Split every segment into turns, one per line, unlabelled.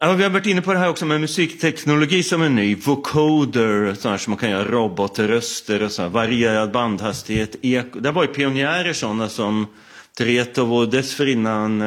Ja, vi har varit inne på det här också med musikteknologi som är ny. Vocoder, sådär som man kan göra robotröster och så här, varierad bandhastighet, eko. Det var ju pionjärer sådana som Tretov och dessförinnan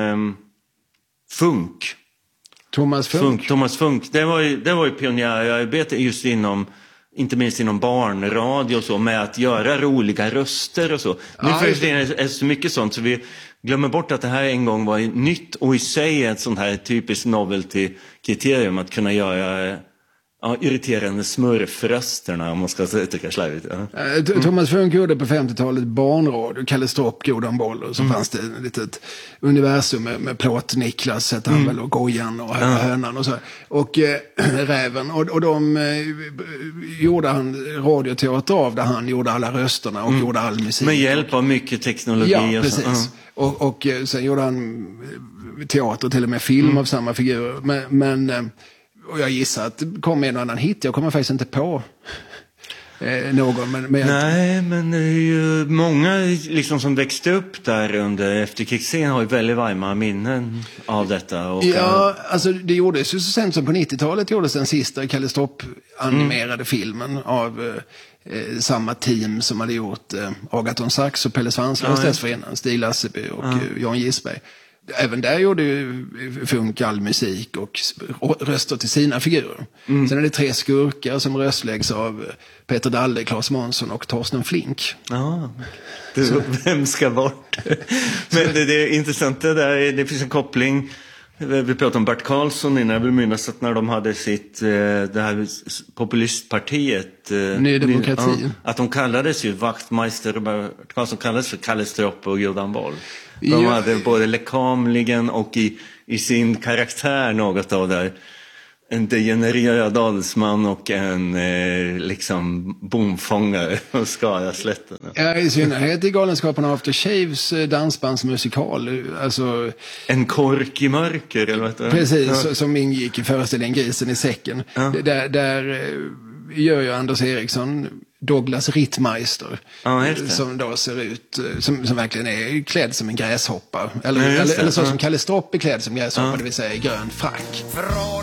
Funk.
Thomas Funk. Det var ju pionjärarbete just inom, inte minst inom barnradio och så, med att göra roliga röster och så. Nu är det så mycket sånt så vi glömmer bort att det här en gång var nytt och i sig ett sånt här typiskt novelty-kriterium att kunna göra irriterande smurfrösterna, om man ska uttrycka slarvigt. Ja. Thomas Funk gjorde på 50-talet barnradio, Kalle Stropp gjorde en boll och så fanns det ett litet universum med Plåt Niklas, hette han väl, och Gojan och Hönan och så. Och Räven, och de gjorde han radioteater av där han gjorde alla rösterna och gjorde all musik.
Med hjälp av mycket teknologi.
Ja, precis. Och sen gjorde han teater, till och med film av samma figur. Men och jag gissar att det kom en annan hit. Jag kommer faktiskt inte på någon.
Nej, men det är ju många liksom som växte upp där under efterkrigstiden har ju väldigt varma minnen av detta. Och
alltså det gjordes ju så sent som på 90-talet gjordes den sista Kalle Stropp-animerade filmen av samma team som hade gjort Agaton Sax och Pelle Svanslös dessförinnan, Stig Lasseby och Jan Gisberg. Även där gjorde ju Funk all musik och röster till sina figurer. Sen är det 3 skurkar som röstläggs av Peter Dalle, Claes Månsson och Torsten Flink.
Ja, vem ska bort? Men det är intressant det där, det finns en koppling. Vi pratade om Bert Karlsson innan, jag vill minnas att när de hade sitt det här populistpartiet
Ny Demokrati,
att de kallades ju Wachtmeister och Bert Karlsson kallades för Kalle Stropp och Gildan Boll. De hade både lekamligen och i sin karaktär något av det. En degenererad adelsman och en liksom bomfångare och Skaraslätten.
Ja, i synnerhet i Galenskaparna After Shaves dansbandsmusikal. Alltså,
en kork i mörker, eller vad?
Precis, som ingick i föreställningen Grisen i säcken. Ja. Där gör ju Anders Eriksson Douglas Rittmeister, som då ser ut som verkligen är klädd som en gräshoppa eller så som Kalle Stropp är klädd som gräshoppa, det vill säga i grön frack.